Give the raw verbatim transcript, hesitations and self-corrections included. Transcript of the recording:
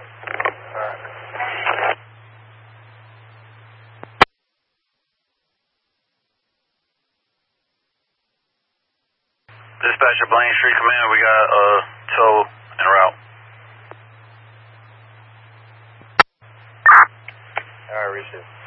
Dispatcher, Blaine Street Command, we got a uh, tow en route. Alright, reach it.